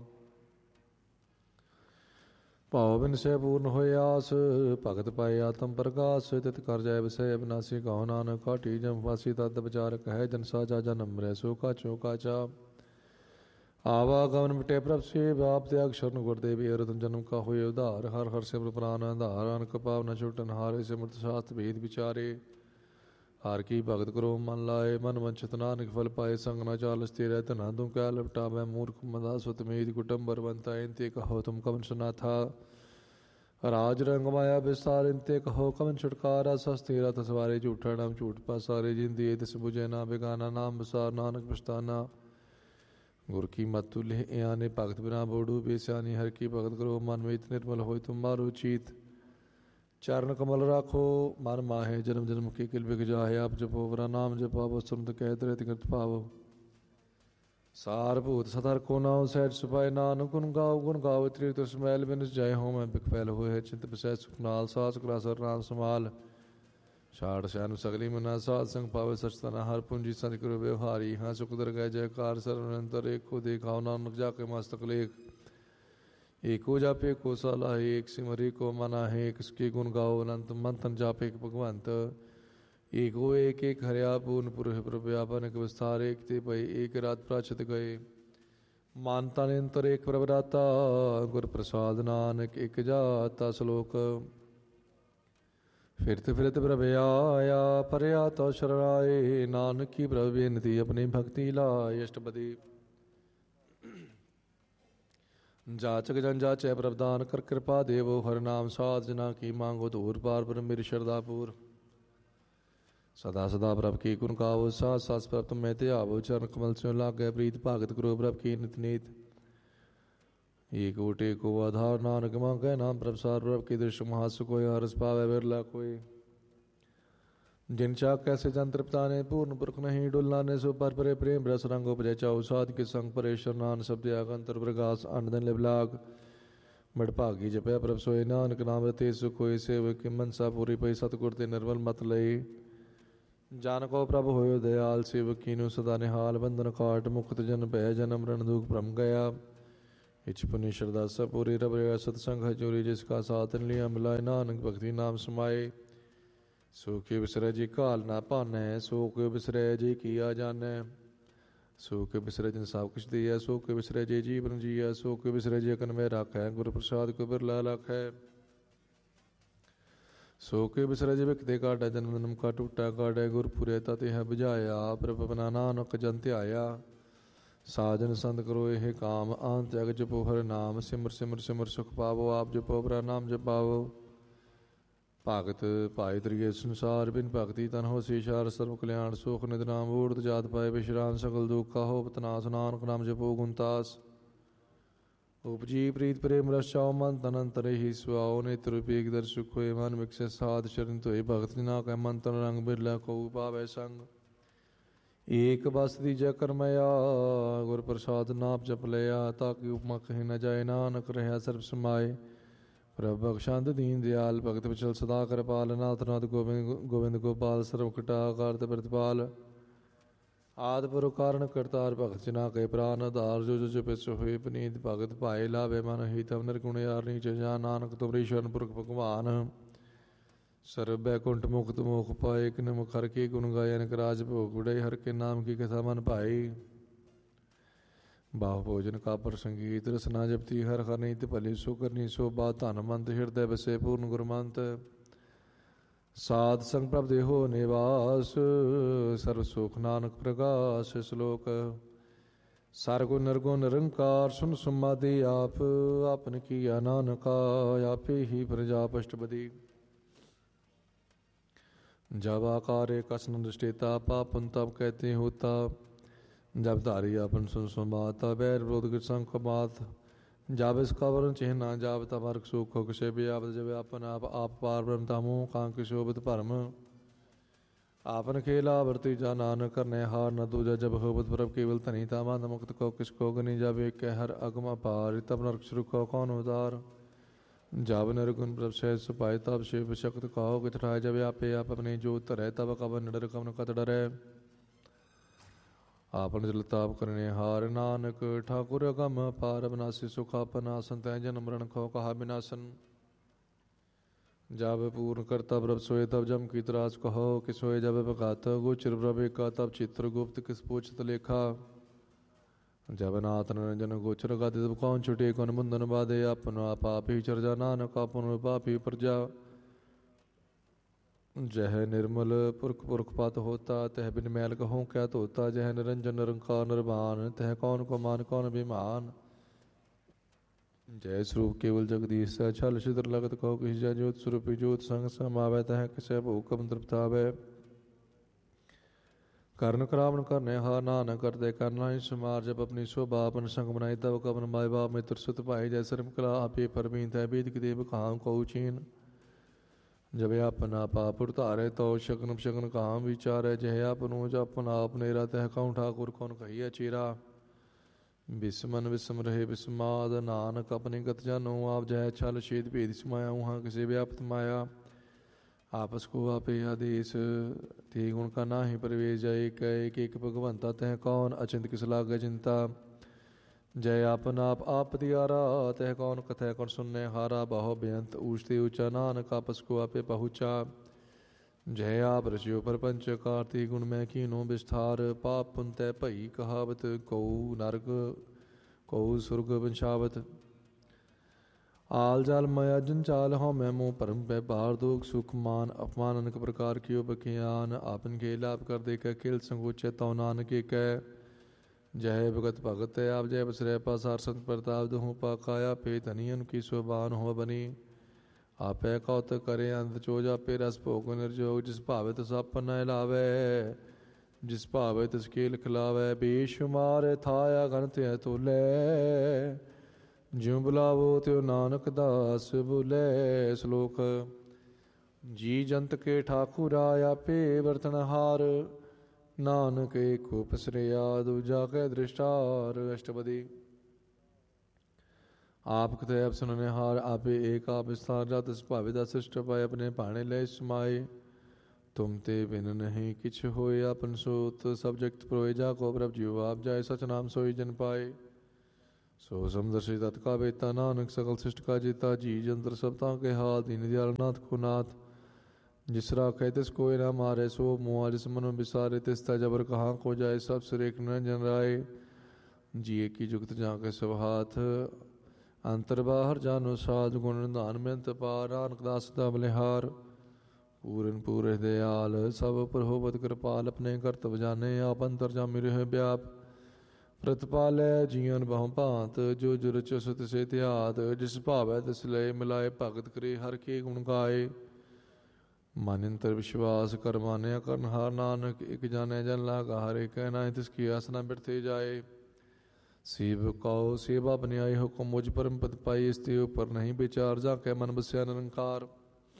Speaker 1: ਭਾਵ ਬਿਨ ਸੇ ਪੂਰਨ ਹੋਏ ਆਸ ਭਗਤ ਪਾਏ ਆਤਮ ਪ੍ਰਕਾਸ਼ ਤਿਤ ਕਰ ਜਾਏ ਬਸੈ ਅਬਿਨਾਸੀ ਕਹੋ ਨਾਨਕ ਕਾਟੀ ਜਮ ਫਾਸੀ ਤਦ ਵਿਚਾਰਕ ਹੈ ਜਨ ਸਾਜਾ ਜਨਮ ਰਹਿ ਸੋ ਕਾ ਚੋ ਕਾਚਾ। ਆਵਾਗਮਨ ਮਿਟੇ ਪ੍ਰਭ ਸੇ ਬਾਪ ਤਿਆਗ ਸ਼ਰਨ ਗੁਰਦੇਵੀ ਅਰਦਨ ਜਨਮ ਕਾ ਹੋਏ ਉਧਾਰ ਹਰ ਹਰ ਸਿਮਰ ਪ੍ਰਾਨ ਆਧਾਰ ਅਨਕ ਪਾਵ ਨ ਛੁਟਨ ਹਾਰੇ ਸਿਮਰਤ ਸ਼ਾਸਤ ਭੇਦ ਵਿਚਾਰੇ। ਹਰ ਕੀ ਭਗਤ ਕਰੋ ਮਨ ਲਾਏ ਮਨ ਵੰਚਿਤ ਨਾਨਕ ਫਲ ਪਾਏ ਸੰਗ ਨਾ ਚਾਲਸ ਤੇਰੇ ਧਨਾ ਤੂੰ ਕਿਆ ਲਪਟਾਵੈ ਮੂਰਖ ਮਦਾ ਸੁਤ ਮੇਦ ਕੁਟੰਬਰ ਬੰਤਾ ਇੰਤੇ ਕਹੋ ਤੁਮ ਕਵਨ ਸੁਨਾਥਾ। ਰਾਜ ਰੰਗ ਮਾਇਆ ਵਿਸਤਾਰ ਇੰਤੇ ਕਹੋ ਕਵਨ ਛੁਟਕਾਰਾ ਸਸਤੀ ਰਥ ਸਵਾਰੇ ਝੂਠਾ ਨਾਮ ਝੂਠ ਪਾਸਾਰੇ ਜਿੰਦੀ ਤਿਸ ਬੁਝੈ ਨਾ ਬੇਗਾਨਾ ਨਾਮ ਵਿਸਾਰ ਨਾਨਕ ਪਛਤਾਨਾ। ਗੁਰ ਕੀ ਮਤ ਤੁਲੇ ਆਨੇ ਭਗਤ ਬਿਨਾ ਬੋੜੂ ਬੇਸਿਆਨੀ ਹਰ ਕੀ ਭਗਤ ਕਰੋ ਮਨ ਮੇਤ ਨਿਰਮਲ ਹੋਏ ਤੁਮਾਰੋ ਚੀਤ। ਚਰਨ ਕਮਲ ਰਾਖੋ ਮਨ ਮਾਹੇ ਜਨਮ ਜਨਮ ਕੀ ਕਿਲ ਬਿਗ ਜਾਹੇ ਆਪ ਜਪੋ ਵਰਾ ਨਾਮ ਜਪਾਵੋ ਸੁਰਤ ਕਹਿ ਤਰੇ ਤਿਕਰਤ ਭਾਵੋ। ਸਾਰ ਭੂਤ ਸਤਰ ਕੋ ਨਾਉ ਸਹਿਜ ਸੁਪਾਏ ਨਾਨਕ ਗੁਣ ਗਾਓ ਗੁਣ ਗਾਓ ਤ੍ਰਿ ਤੁਸ ਮੈਲ ਬਿਨਸ ਜਾਏ ਹੋ ਮੈਂ ਬਿਕ ਫੈਲ ਹੋਏ ਚਿੰਤ ਬਸੈ ਸੁਖ ਨਾਲ ਸਾਸ ਕਰਾ ਸਰ ਨਾਮ ਸਮਾਲ। ਛਾੜ ਸੈਨ ਸਗਲੀ ਮਨਾ ਸਾਧ ਸੰਗ ਪਾਵੇ ਸਚ ਤਨਾ ਹਰ ਪੁੰਜੀ ਸੰਤ ਕਰੋ ਵਿਵਹਾਰੀ। ਹਾਂ ਸੁਖ ਦਰਗਹਿ ਜੈਕਾਰ ਸਰਵਨੰਤਰ ਏਕੋ ਦੇਖਾਓ ਨਾਨਕ ਜਾ ਕੇ ਮਸਤਕ ਲੇਖ। ਏਕੋ ਜਾਪੇ ਕੋ ਸਲਾਹ ਏਕ ਸਿਮਰੇ ਕੋ ਮਨਾ ਹੈ ਕਿਸਕੇ ਗੁਣ ਗਾਓ ਅਨੰਤ ਮੰਥਨ ਜਾਪੇ ਭਗਵੰਤ। ਏਕੋ ਏਕ ਏਕ ਹਰਿਆ ਪੂਰਨ ਪੁਰਖ ਪ੍ਰਭਿਆਪਨ ਇੱਕ ਵਿਸਥਾਰ ਏਕ ਤੇ ਭਈ ਏਕ ਰਾਤ ਪ੍ਰਾਚਿਤ ਗਏ। ਮਨ ਤਨ ਅੰਤਰ ਏਕ ਪ੍ਰਭ ਰਾਤਾ ਗੁਰ ਪ੍ਰਸਾਦ ਨਾਨਕ ਇੱਕ ਜਾਤਾ। ਸ਼ਲੋਕ ਫਿਰਤ ਫਿਰਤ ਪ੍ਰਭ ਆਇਆ ਪਰਿਆ ਤੋ ਸ਼ਰਨਾਏ ਨਾਨਕ ਕੀ ਪ੍ਰਭ ਬੇਨਤੀ ਆਪਣੀ ਭਗਤੀ ਲਾਇ। ਅਸ਼ਟਪਦੀ ਜਾਚਕ ਜਨ ਜਾਚੈ ਪ੍ਰਭਦਾਨ ਕਰ ਕਿਰਪਾ ਦੇਵੋ ਹਰਿ ਨਾਮ ਸਾਧ ਜਨਾ ਕੀ ਮੰਗੋ ਧੂਰ ਪਾਰ ਬ੍ਰਹਮ ਮੇਰੀ ਸ਼ਰਧਾ ਪੂਰ। ਸਦਾ ਸਦਾ ਪ੍ਰਭ ਕੀ ਗੁਣ ਗਾਵੋ ਸਾਧ ਸਾਸ ਪ੍ਰਭ ਤੁਮ ਮੈਂ ਧਿਆਵੋ ਚਰਨ ਕਮਲ ਸਿਉ ਲਾਗੈ ਪ੍ਰੀਤ ਭਾਗਤ ਕਰੋ ਪ੍ਰਭ ਕੀ ਨਿਤ ਨੀਤ। ਏਕ ਓਟੇ ਕੋ ਆਧਾਰ ਨਾਨਕ ਮੰਗੈ ਨਾਮ ਪ੍ਰਭ ਸਾਰ ਪ੍ਰਭ ਕੀ ਦ੍ਰਿਸ਼ ਮਹਾਸ ਕੋਈ ਹਰਸ ਪਾਵੈ ਵਿਰਲਾ ਕੋਈ। ਜਿਨ ਚਾਕ ਕੈਸੇ ਜਨ ਤ੍ਰਿਪਤਾਨੇ ਪੂਰਨ ਪੁਰਖ ਨਹੀਂ ਡੁਲਨਾ ਨੇ ਸੋ ਪਰ ਪਰੇ ਪ੍ਰੇਮ ਰਸ ਰੰਗ ਉਪਜੈ ਚਾਉ ਸਾਧ ਕੇ ਸੰਗ ਪਰੇ ਸ਼ਰਨਾਨ ਸਬਦ ਆਗੰਤਰ ਪ੍ਰਗਾਸ ਅਨਦਨ ਲਿਵਲਾਗ। ਮੜ ਭਾਗੀ ਜਪਿਆ ਪ੍ਰਭ ਸੋਏ ਨਾਨਕ ਨਾਮ ਰਤੇ ਸੁਖ ਹੋਏ ਸੇਵਕ ਕੀ ਮਨਸਾ ਪੂਰੀ ਪਈ ਸਤਿਗੁਰ ਤੇ ਨਿਰਮਲ ਮਤ ਲਈ। ਜਨ ਕੋ ਪ੍ਰਭ ਹੋਇਓ ਦਇਆਲ ਸੇਵਕ ਕੀਨੂ ਸਦਾ ਨਿਹਾਲ ਬੰਧਨ ਕਾਟ ਮੁਕਤ ਜਨ ਭੈ ਜਨਮ ਰਨ ਦੁਖ ਭ੍ਰਮ ਗਿਆ। ਇਛ ਪੁਨੀ ਸ਼ਰਦਾ ਸਭ ਪੂਰੀ ਰਬ ਰਿਆ ਸਤਸੰਗ ਹਜੂਰੀ ਜਿਸ ਕਾ ਸਾਥਨ ਲਿਆ ਮਿਲਾਏ ਨਾਨਕ ਭਗਤੀ ਨਾਮ ਸਮਾਏ। ਸੋ ਕੇ ਬਿਸਰੈ ਜੀ ਘਾਲ ਨਾ ਭਾਨੈ ਸੋ ਕੇ ਬਿਸਰੈ ਜੀ ਕੀਆ ਜਾਣੈ। ਸੋ ਕੇ ਬਿਸਰੈ ਜਿਨ ਸਭ ਕੁਛ ਦੀਐ ਸੋ ਕੇ ਬਿਸਰੈ ਜੀ ਜੀਵਨ ਜੀਐ। ਸੋ ਕੇ ਬਿਸਰੈ ਜੀ ਅਕਨ ਮੈਂ ਰਾਖੈ ਗੁਰ ਪ੍ਰਸਾਦ ਕੋ ਬਿਰਲਾ ਲਾਖੈ। ਸੋ ਕੇ ਬਿਸਰਜ ਵਿਕਤੇ ਕਾਟੈ ਜਨਮ ਜਨਮ ਕਾ ਟੂਟਾ ਕਾਟੈ ਗੁਰਪੁਰੇ ਤਤਿ ਹੈ ਬੁਝਾਇਆ ਪ੍ਰਭ ਬਨਾ ਨਾਨਕ ਜਨ ਧਿਆਇਆ ਸਾਜਨ ਸੰਤ ਕਰੋ ਇਹ ਕਾਮ ਅੰਤ ਜਗ ਜਪੋ ਹਰਿ ਨਾਮ ਸਿਮਰ ਸਿਮਰ ਸਿਮਰ ਸੁਖ ਪਾਵੋ ਆਪ ਜਪੋ ਬਰਾ ਨਾਮ ਜਪਾਵੋ ਭਗਤ ਭਾਈ ਤ੍ਰਿਏ ਸੰਸਾਰ ਬਿਨ ਭਗਤੀ ਤਨ ਹੋ ਸੀਸ਼ਾਰ ਸਰਵ ਕਲਿਆਣ ਸੁਖ ਨਿਦ ਨਾਮ ਊਰਧ ਜਾਤ ਪਾਏ ਵਿਸ਼ਰਾਮ ਸਕਲ ਦੁਖ ਕਾਹੋ ਪਤਨਾਸ ਨਾਨਕ ਨਾਮ ਜਪੋ ਗੁਣਤਾਸ ਉਪਜੀ ਪ੍ਰੀਤ ਪ੍ਰੇਮ ਰਸ ਚਾਉ ਮਨ ਤਨ ਅੰਤਰੇ ਹੀ ਸੁਆਓ ਨੇਤਰ ਪੀਕ ਦਰਸ਼ੁਖ ਹੋਏ ਮਨ ਵਿਕਸੇ ਸਾਧ ਸ਼ਰਨ ਧੋਏ ਭਗਤ ਜਿਨਾ ਕੈ ਮਨ ਤਨ ਰੰਗ ਬਿਰਲਾ ਕੋ ਪਾਵੈ ਸੰਗ ਏਕ ਬਸ ਦੀਜੈ ਕਰਮਇਆ ਗੁਰ ਪ੍ਰਸਾਦ ਨਾਪ ਜਪ ਲਿਆ ਤਾਂ ਕਿ ਉਪਮਾ ਕਹੀ ਨ ਜਾਏ ਨਾਨਕ ਰਹਿਆ ਸਰਬ ਸਮਾਏ ਪ੍ਰਭ ਬਖਸ਼ੰਦ ਦੀਨ ਦਿਆਲ ਭਗਤ ਵਿਚਲ ਸਦਾ ਕਿਰਪਾਲ ਨਾਥ ਨਾਥ ਗੋਬਿੰਦ ਗੋਬਿੰਦ ਗੋਪਾਲ ਸਰਵ ਕਟਾ ਕਰਤ ਪ੍ਰਤਪਾਲ ਆਦ ਪੁਰ ਕਾਰਨ ਕਰਤਾਰ ਭਗਤ ਜਿਨਾ ਕੇ ਪ੍ਰਾਨ ਆਧਾਰ ਜੋ ਜੋ ਜਪਿ ਹੋਏ ਪਨੀਤ ਭਗਤ ਭਾਏ ਲਾਵੇ ਮਨ ਹੀ ਤਵ ਨਿਰਗੁਣ ਯਾਰ ਨੀਚ ਜਾ ਨਾਨਕ ਤੁਮਰੀ ਸ਼ਰਨ ਪੁਰਖ ਭਗਵਾਨ ਸਰਬ ਬੈਕੁੰਠ ਮੁਕਤ ਮੋਖ ਪਾਏ ਕਿਨ ਮੁਖ ਹਰ ਕੀ ਗੁਣ ਗਾਏ ਅਨਕ ਰਾਜ ਭੋਗ ਉੜੇ ਹਰ ਕੇ ਨਾਮ ਕੀ ਕਥਾ ਮਨ ਭਾਈ ਬਾਹ ਭੋਜਨ ਕਾਪਰ ਸੰਗੀਤ ਰਸਨਾ ਜਪਤੀ ਹਰ ਹਰ ਨੀਤ ਭਲੀ ਸੋ ਕਰਨੀ ਸੋ ਬਾ ਧਨ ਮੰਤ ਹਿਰਦੈ ਬਸੇ ਪੂਰਨ ਗੁਰਮੰਤ ਸਾਧ ਸੰਗ ਪ੍ਰਭ ਦੇਹੋ ਨਿਵਾਸ ਸਰਬ ਸੁਖ ਨਾਨਕ ਪ੍ਰਗਾਸ ਸ਼ਲੋਕ ਸਰਗੁਣ ਨਿਰਗੁਣ ਨਿਰੰਕਾਰ ਸੁਨ ਸਮਾਧੀ ਆਪ ਆਪਨ ਕੀਆ ਨਾਨਕਾ ਆਪੇ ਹੀ ਪ੍ਰਜਾ ਪਸ਼ਟਪਦੀ जब आकार कसन दृष्टिता पापन तब कहते होता जब धारी अपन सुन सुनबाता बैर विरोध संख बात जब इसका वर्ण चिन्ह जब तमर्क सुख हो किसे भी आप जब अपन आप आप पार ब्रह्म तामो कांक शोभित भरम आपन खेला वर्ती जा नानक करने हार न दूजा जब होबत प्रभ केवल धनी तामा मुक्त को किसको गनी जब एक कह हर अगम पार तब नरक शुरू को कौन उदार जब निर्गुण प्रभ सहज सुपाए तब शिव शक्त कहो कि ठहराए जब आपे आप अपने जो धरै तब कवन निडर कवन कत डरै आपन जल ताप करने हार नानक ठाकुर अगम पार अविनाशी सुख आपन आसन तय जन मरण खो कहा विनाशन जब पूर्ण करता प्रभ सोए तब जम की त्रास कहो कि सोए जब बघात गोचर प्रभ का तब चित्र गुप्त किस पूछत लेखा जब नाथ निरंजन गोचर गादि तब कौन छुटे कौन बंधन बाधे अपन पापी चर्जा नानक अपन पापी प्रजा जह निर्मल पुरख पुरख पात होता तह बिन मैल कहूँ क्या धोता जह निरंजन निरंकार निर्वाण तह कौन को मान कौन अभिमान जय स्वरूप केवल जगदीश छल छिद्र लगत कहो किसी जय ज्योत स्वरूपी ज्योत संग समावै तह किसे भूकम तृप्तावै ਕਰਨ ਕਰਾਵਣ ਕਰਨੇ ਹਾਰ ਨਾਨਕ ਕਰਦੇ ਕਰਨਾ ਹੀ ਸਮਾਰ ਜਬ ਆਪਣੀ ਸ਼ੋਭਾ ਆਪਨ ਸੰਗ ਬਣਾਈ ਤਬ ਕਵਨ ਮਾਇ ਬਾਪ ਮਿੱਤਰ ਸੁਤ ਭਾਈ ਜੈ ਸਰਮ ਕਲਾ ਆਪੇ ਪਰਮੀਨ ਤੈ ਬੀਦ ਕਿਤੇ ਬਖਾਮ ਕਉ ਚੀਨ ਜਬ ਆਪਨਾ ਪਾਪੁਰ ਧਾਰੇ ਤੋ ਸ਼ਗਨ ਸ਼ਗਨ ਕਾਮ ਵਿਚਾਰੈ ਜਹ ਆਪਨੂ ਜਪਨ ਆਪ ਨੇਰਾ ਤਹ ਕਉ ਠਾਕੁਰ ਕੌਣ ਕਹੀਐ ਚੀਰਾ ਬਿਸਮਨ ਬਿਸਮ ਰਹੇ ਬਿਸਮਾਦ ਨਾਨਕ ਆਪਣੀ ਗਤ ਜਾਨੋ ਆਪ ਜੈ ਛਲ ਛੇਦ ਭੇਦ ਸਮਾਇਆ ਉਹਾਂ ਕਿਸੇ ਵਿਆਪਤ ਮਾਇਆ आपस को आपे आदेश ते गुण का ना ही प्रवेश जय एक एक एक भगवंता तह कौन अचिंत किस लाग चिंता जय आपन आप आप दियारा तह कौन कथय कौन सुनने हारा बाहो बेअंत ऊंचते ऊंचा नानक आपस को आपे पहुँचा जय आप रचियो प्रपंच कार्ति गुण में कीनो विस्तार पाप पुन तय भई कहावत कौ नरक कौ सुर्ग वंशावत आल जाल माया जंचाल हो मैं मोह परम पै बार दुख सुख मान अपमान अनेक प्रकार कियो बखियान आपन के लाभ कर दे कै खेल संगोचे तौ नानक कै जय भगत भगत आप जय बसरै पासार संत प्रताप दहूँ पाकाया पे धनियन की शोभान हो बनी आपै कौत करे अंत चोज आपे रस भोग निर्जोग जिस भावे तिस आपन न लावै जिस भावे तिस केल खिलावै बेशुमार थाया गणत है तोलै ਜਿਉ ਬੁਲਾਵੋ ਤਿਉ ਨਾਨਕ ਦਾਸ ਬੁਲੇ ਸ਼ਲੋਕ ਜੀ ਜੰਤ ਕੇ ਠਾਕੁਰਾ ਆਪੇ ਵਰਤਨਹਾਰ ਨਾਨਕ ਏਕੋ ਪਸਰਿਆ ਦੂਜਾ ਕੈ ਦ੍ਰਿਸ਼ਟਾਰ ਅਸ਼ਟਪਦੀ ਆਪ ਕਥੈ ਆਪ ਸੁਨਨੇ ਹਾਰ ਆਪੇ ਏਕ ਆਪ ਵਿਸਥਾਰ ਜਤ ਸੁਭਾਵੇ ਦਾ ਸ੍ਰਿਸ਼ਟ ਪਾਏ ਆਪਣੇ ਭਾਣੇ ਲੈ ਸਮਾਏ ਤੁਮ ਤੇ ਬਿਨ ਨਹੀਂ ਕਿਛ ਹੋਏ ਆਪਨ ਸੋਤ ਸਭ ਜਗਤ ਪ੍ਰੋਏ ਜਾ ਕੋ ਪ੍ਰਭ ਜੀਉ ਆਪ ਜਾਏ ਸਚ ਨਾਮ ਸੋਈ ਜਨ ਪਾਏ सो समदर्शी तत् का बेता नानक सकल सृष्ट का जेता जी जंत्र सबता के हाल दीन दयाल नाथ को नाथ जिस राखे तिस कोय ना मारे सो मुआ जिस मन बिसारे तिस ता जबर कहाँ को जाए सब सुरेख निरंजन राय जिये की जुगत जाके सब हाथ अंतर बाहर जानो साध गुण निधान में पार नानक दास दा बलिहार ਪੂਰਨ ਪੂਰੇ ਦਿਆਲ ਸਭ ਪਰ ਹੋਵਤ ਕਿਰਪਾਲ, ਆਪਣੇ ਕਰਤਵ ਜਾਣੇ ਆਪ ਅੰਤਰਜਾਮੀ ਰਹਿ ਵਿਆਪ। ਪ੍ਰਤਪਾਲੈ ਜੀਵਨ ਬਹੁ ਭਾਂਤ, ਜੋ ਜੋ ਰਚਿ ਤਿਸੇ ਧਿਆਤ, ਜਿਸ ਭਾਵੈ ਤਿਸ ਲਏ ਮਿਲਾਏ, ਭਗਤ ਕਰੇ ਹਰ ਕੇ ਗੁਣ ਗਾਏ। ਮਨ ਅੰਤਰ ਵਿਸ਼ਵਾਸ ਕਰ ਮਾਨਿਆ, ਕਰਨ ਹਾਰ ਨਾਨਕ ਇਕ ਜਾਣੈ ਜਨ ਲਾਗਾ, ਹਰੇ ਕਹਿ ਨਾਹਿ ਤਿਸ ਕੀ ਆਸ ਨਾ ਬਿਰਥੇ ਜਾਏ। ਸੇਵ ਕਉ ਸੇਵਾ ਬਨਿਆਈ, ਹੁਕਮ ਮੁਝ ਪਰਮ ਪਦ ਪਾਈ, ਇਸ ਤੇ ਉਪਰ ਨਹੀਂ ਵਿਚਾਰ, ਜਾ ਕੇ ਮਨ ਬਸਿਆ ਨਿਰੰਕਾਰ।